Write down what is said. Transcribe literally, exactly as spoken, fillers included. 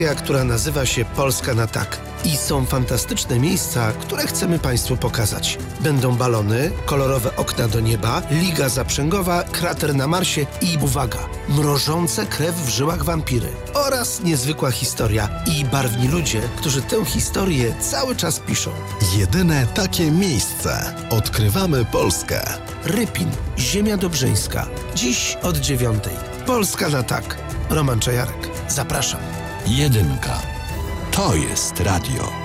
która nazywa się Polska na tak. I są fantastyczne miejsca, które chcemy Państwu pokazać. Będą balony, kolorowe okna do nieba, liga zaprzęgowa, krater na Marsie i, uwaga, mrożące krew w żyłach wampiry. Oraz niezwykła historia i barwni ludzie, którzy tę historię cały czas piszą. Jedyne takie miejsce. Odkrywamy Polskę. Rypin, Ziemia Dobrzyńska. Dziś od dziewiątej. Polska na tak. Roman Czajarek. Zapraszam. Jedynka. To jest radio.